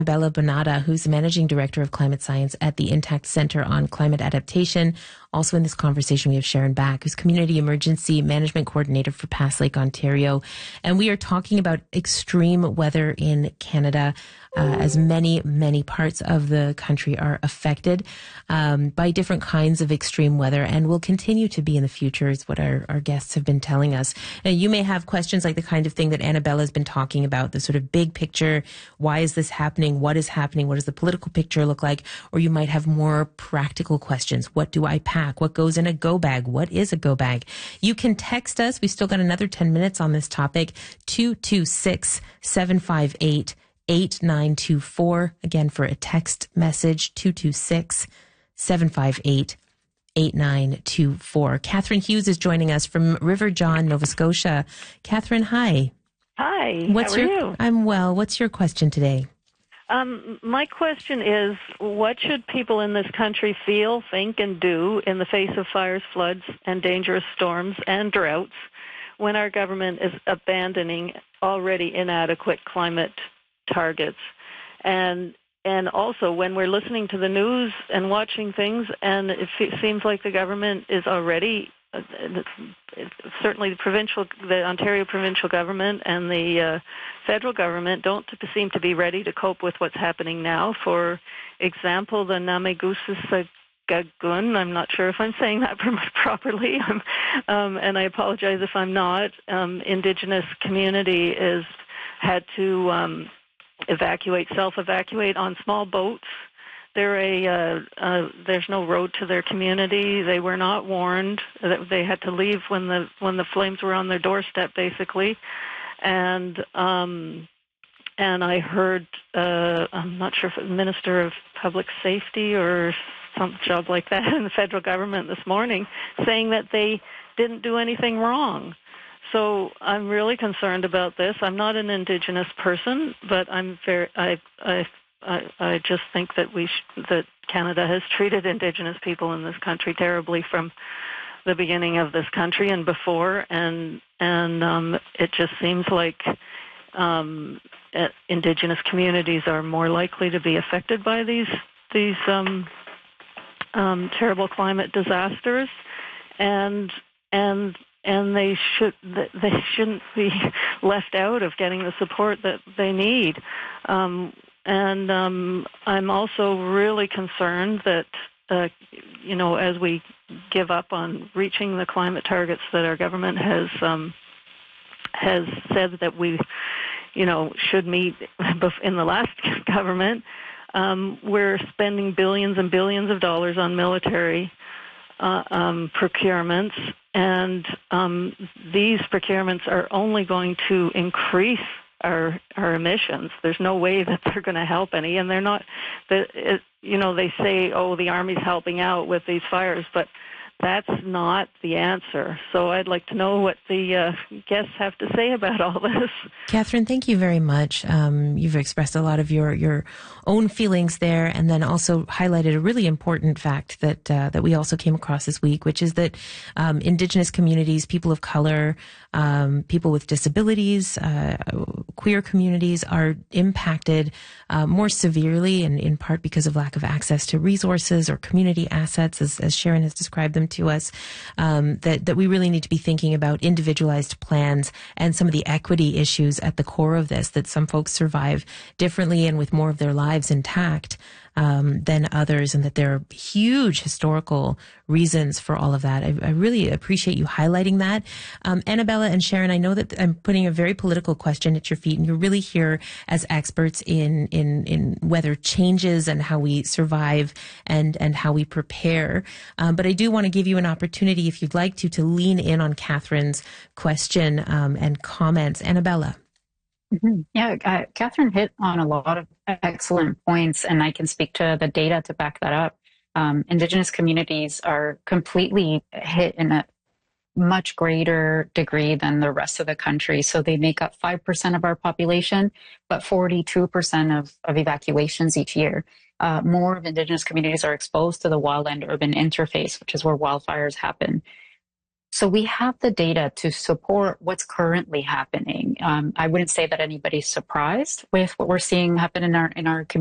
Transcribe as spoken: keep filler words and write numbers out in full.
Bella Bonata, who's the Managing Director of Climate Science at the Intact Center on Climate Adaptation. Also in this conversation, we have Sharon Back, who's Community Emergency Management Coordinator for Pass Lake, Ontario. And we are talking about extreme weather in Canada, uh, as many, many parts of the country are affected um, by different kinds of extreme weather and will continue to be in the future, is what our, our guests have been telling us. Now, you may have questions like the kind of thing that Annabella has been talking about, the sort of big picture. Why is this happening? What is happening? What does the political picture look like? Or you might have more practical questions. What do I pack? What goes in a go bag? What is a go bag? You can text us. We've still got another ten minutes on this topic. two two six, seven five eight, eight nine two four. Again, for a text message, two two six, seven five eight, eight nine two four. Catherine Hughes is joining us from River John, Nova Scotia. Catherine, hi. Hi, What's how are your, you? I'm well. What's your question today? Um, my question is, what should people in this country feel, think, and do in the face of fires, floods, and dangerous storms and droughts when our government is abandoning already inadequate climate targets? And and also when we're listening to the news and watching things, and it fe- seems like the government is already Uh, certainly the provincial, the Ontario provincial government and the uh, federal government don't seem to be ready to cope with what's happening now. For example, the Namegusagagun, I'm not sure if I'm saying that properly, um, and I apologize if I'm not, um, Indigenous community is had to um, evacuate, self-evacuate on small boats. They're a, uh, uh, there's no road to their community. They were not warned. They had to leave when the when the flames were on their doorstep, basically. And um, and I heard, uh, I'm not sure if it was Minister of Public Safety or some job like that in the federal government this morning, saying that they didn't do anything wrong. So I'm really concerned about this. I'm not an Indigenous person, but I'm very I I. I, I just think that we sh- that Canada has treated Indigenous people in this country terribly from the beginning of this country and before, and and um, it just seems like um, uh, Indigenous communities are more likely to be affected by these these um, um, terrible climate disasters, and and and they should they shouldn't be left out of getting the support that they need. Um, And um, I'm also really concerned that, uh, you know, as we give up on reaching the climate targets that our government has um, has said that we, you know, should meet in the last government, um, we're spending billions and billions of dollars on military uh, um, procurements, and um, these procurements are only going to increase our our emissions. There's no way that they're going to help any, and they're not. The it, you know they say, oh, the Army's helping out with these fires, but that's not the answer. So I'd like to know what the uh, guests have to say about all this. Catherine, thank you very much. Um, you've expressed a lot of your, your own feelings there, and then also highlighted a really important fact that uh, that we also came across this week, which is that um, Indigenous communities, people of color, um, people with disabilities, uh, queer communities are impacted uh, more severely, and in part because of lack of access to resources or community assets, as, as Sharon has described them to us, um, that, that we really need to be thinking about individualized plans and some of the equity issues at the core of this, that some folks survive differently and with more of their lives intact um, than others, and that there are huge historical reasons for all of that. I, I really appreciate you highlighting that. Um, Annabella and Sharon, I know that I'm putting a very political question at your feet, and you're really here as experts in, in, in weather changes and how we survive and, and how we prepare. Um, but I do want to give you an opportunity, if you'd like to, to lean in on Catherine's question um, and comments. Annabella. Mm-hmm. Yeah, uh, Catherine hit on a lot of excellent points, and I can speak to the data to back that up. Um, Indigenous communities are completely hit in a much greater degree than the rest of the country. So they make up five percent of our population, but forty-two percent of, of evacuations each year. Uh, more of Indigenous communities are exposed to the wildland-urban interface, which is where wildfires happen. So we have the data to support what's currently happening. Um, I wouldn't say that anybody's surprised with what we're seeing happen in our in our community.